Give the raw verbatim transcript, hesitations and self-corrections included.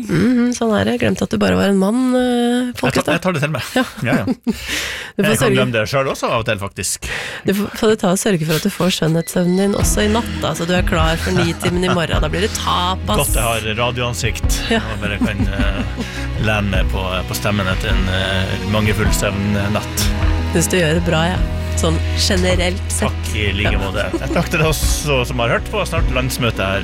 Mm, sånn er det, glemte at du bare var en mann, uh, jeg, tar, jeg tar det til meg. Ja. Ja, ja. Jeg kan sørge... glemme det selv også av og til, faktisk. Du får, får du ta og sørge for at du får skjønnhetssøvnen din også i natt, da, så du er klar for ni timen i morgen. Da blir det tapas. Godt jeg har radioansikt, ja. Og bare kan uh, lene meg på, på stemmen etter en uh, mangefull søvnnatt. Hvis du gjør det bra, ja. Sånn generelt sett. Takk i like måte. Jeg takk til dere også som har hørt på. Snart landsmøte her